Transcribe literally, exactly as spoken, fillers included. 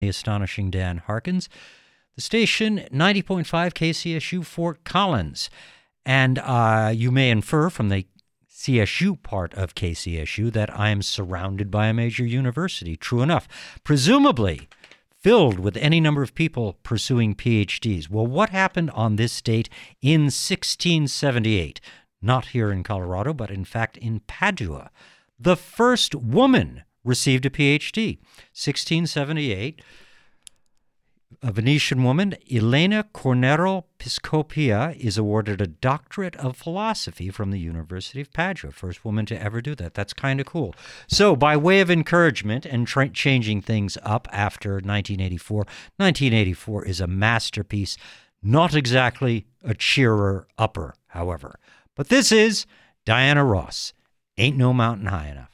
The astonishing Dan Harkins. The station, ninety point five K C S U Fort Collins. And uh, you may infer from the C S U part of K C S U that I am surrounded by a major university. True enough. Presumably filled with any number of people pursuing P H Ds. Well, what happened on this date in sixteen seventy-eight? Not here in Colorado, but in fact in Padua. The first woman received a P H D. sixteen seventy-eight, a Venetian woman, Elena Cornero Piscopia, is awarded a doctorate of philosophy from the University of Padua. First woman to ever do that. That's kind of cool. So by way of encouragement and tra- changing things up after nineteen eighty-four, nineteen eighty-four is a masterpiece, not exactly a cheerer upper, however. But this is Diana Ross, Ain't No Mountain High Enough.